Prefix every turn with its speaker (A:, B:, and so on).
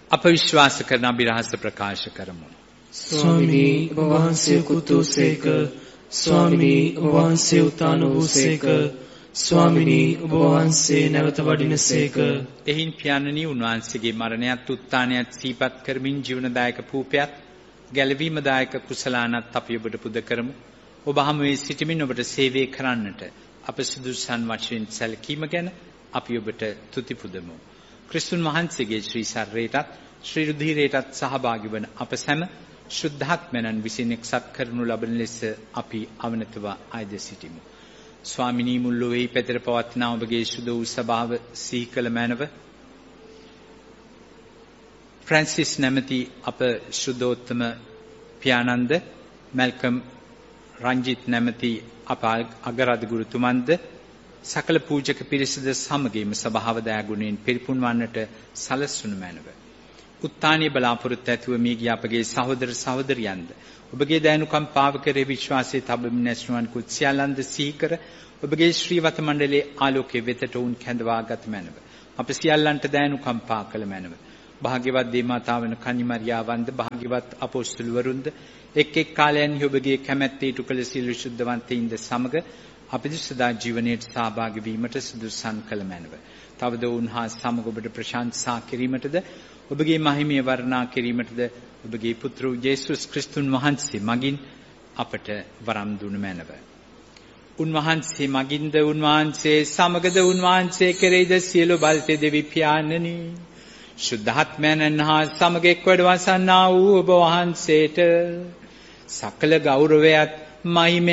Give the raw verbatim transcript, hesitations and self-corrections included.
A: අප විශ්වාස කරන අභිරහස ප්‍රකාශ කරමු.
B: ස්වාමිනී ඔබ වහන්සේ කුතුසේක, ස්වාමිනී ඔබ වහන්සේ උත්තාන වූසේක, ස්වාමිනී ඔබ වහන්සේ නැවත වඩිනසේක.
A: එහින් පියාණනි උන්වහන්සේගේ මරණයත් උත්ථානයත් සිහිපත් කරමින් ජීවනදායක පූපයත් ගැලවීමදායක කුසලානත් අපි ඔබට පුද කරමු. ඔබ හමුවේ සිටමින් ඔබට සේවය කරන්නට අප සුදුසුසන් වශයෙන් සැලකීම ගැන අපි ඔබට තුති පුදමු. ක්‍රිස්තුන් වහන්සේගේ ශ්‍රී ශරීරයටත් ශ්‍රී රුධිරයටත් සහභාගී වන අප සැම ශුද්ධාත්මයන් විසින් එක්සත් කරනු ලබන ලෙස අපි අවනතව ආයද සිටිමු. ස්වාමිනී මුල් ලොවේ පැතර පවත්නා ඔබගේ සුදු වූ සභාව සිහි කළ මැනව ෆ්‍රැන්සිස් නැමැති අප සුදෝත්තම පියාණන්ද, මැල්කම් රංජිත් නැමැති අප අගරාධ ගුරුතුමන්ද, සකල පූජක පිරිසද සමගින්ම සභාව දයාගුණයෙන් පිරිපුන් වන්නට සලස්වනු මැනව. උත්තානීය බලාපොරොත්තු ඇතුව මිය ගිය අපගේ සහෝදර සහෝදරියන්ද ඔබගේ දයනුකම්පාව කරේ විශ්වාසයේ තබමින් නැස්නුවන් කුත් සියල්ලන්ද සිහි කර ඔබගේ ශ්‍රීවත මණ්ඩලයේ ආලෝකයේ වෙතට උන් කැඳවාගත මැනව. අප සියල්ලන්ට දයනුකම්පා කළ මැනව. භාග්‍යවත් දේවමාතාවන කන්නිමරියාවන්ද, භාග්‍යවත් අපොස්තුලවරුන්ද එක් එක් කාලයන්හි ඔබගේ කැමැත්ත ඉටු කළ සියලු ශුද්ධවන්තයින්ද සමග අපිට සදා ජීවනයේ සහභාගී වීමට සුදුසුසන් කළ මැනව. තවද උන්හා සමග ඔබට ප්‍රශංසා කිරීමටද ඔබගේ මහිමය වර්ණනා කිරීමටද ඔබගේ පුත්‍ර යේසුස් ක්‍රිස්තුන් වහන්සේ මගින් අපට වරම් දුන මැනව. උන්වහන්සේ මගින්ද, උන්වහන්සේ සමගද, උන්වහන්සේ කෙරෙහිද සියලු බල්තේ දෙවි පියාණනි, ශුද්ධාත්මයන් හා සමග එක්වඩ වසන්නා වූ ඔබ වහන්සේට සකල ගෞරවයත් මහිමය